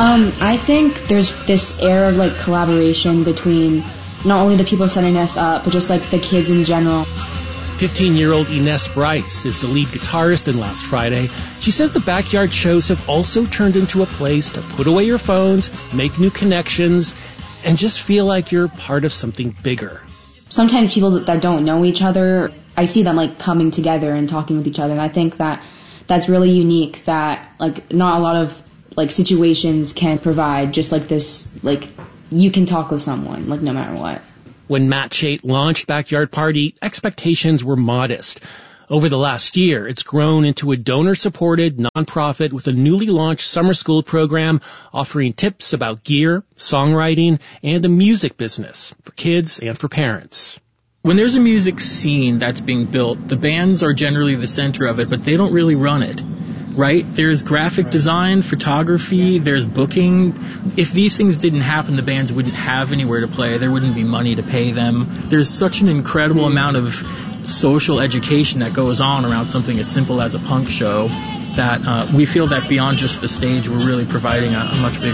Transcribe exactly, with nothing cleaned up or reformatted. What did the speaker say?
Um, I think there's this air of like collaboration between not only the people setting us up, but just like the kids in general. fifteen-year-old Ines Bryce is the lead guitarist in Last Friday. She says the backyard shows have also turned into a place to put away your phones, make new connections, and just feel like you're part of something bigger. Sometimes people that don't know each other, I see them like coming together and talking with each other, and I think that that's really unique, that like not a lot of like situations can provide just like this, like you can talk with someone like no matter what. When Matt Chait launched Backyard Party, expectations were modest. Over the last year, it's grown into a donor-supported nonprofit with a newly launched summer school program offering tips about gear, songwriting, and the music business for kids and for parents. When there's a music scene that's being built, the bands are generally the center of it, but they don't really run it, right? There's graphic design, photography, there's booking. If these things didn't happen, the bands wouldn't have anywhere to play. There wouldn't be money to pay them. There's such an incredible amount of social education that goes on around something as simple as a punk show that uh, we feel that beyond just the stage, we're really providing a, a much bigger